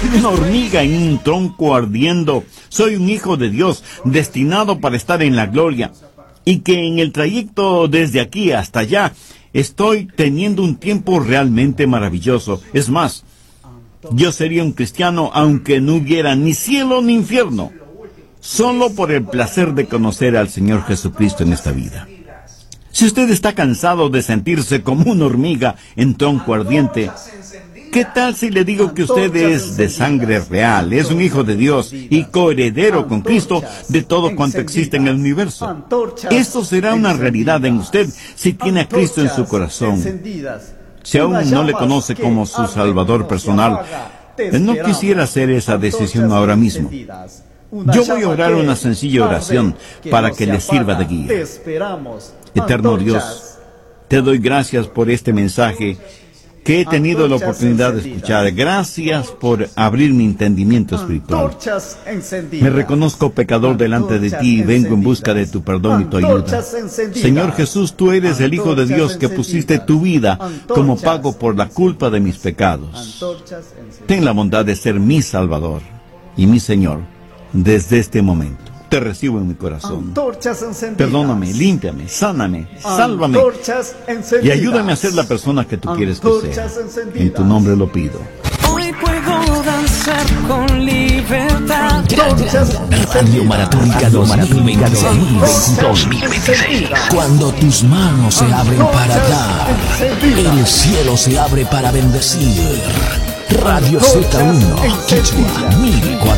una hormiga en un tronco ardiendo. Soy un hijo de Dios, destinado para estar en la gloria. Y que en el trayecto desde aquí hasta allá, estoy teniendo un tiempo realmente maravilloso. Es más, yo sería un cristiano aunque no hubiera ni cielo ni infierno, solo por el placer de conocer al Señor Jesucristo en esta vida. Si usted está cansado de sentirse como una hormiga en tronco ardiente, ¿qué tal si le digo que usted es de sangre real, es un hijo de Dios y coheredero con Cristo de todo cuanto existe en el universo? Esto será una realidad en usted si tiene a Cristo en su corazón. Si aún no le conoce como su Salvador personal, no quisiera hacer esa decisión ahora mismo. Yo voy a orar una sencilla oración para que le sirva de guía. Eterno Dios, te doy gracias por este mensaje que he tenido la oportunidad de escuchar. Gracias por abrir mi entendimiento espiritual. Me reconozco pecador delante de ti y vengo en busca de tu perdón y tu ayuda. Señor Jesús, tú eres el Hijo de Dios que pusiste tu vida como pago por la culpa de mis pecados. Ten la bondad de ser mi Salvador y mi Señor desde este momento. Te recibo en mi corazón. Perdóname, límpiame, sáname, sálvame y ayúdame a ser la persona que tú quieres que sea. En tu nombre lo pido. Hoy puedo danzar con libertad. Radio Maratónica 2026. Cuando tus manos se abren para dar, el cielo se abre para bendecir. Radio Z1, Quichua 1400.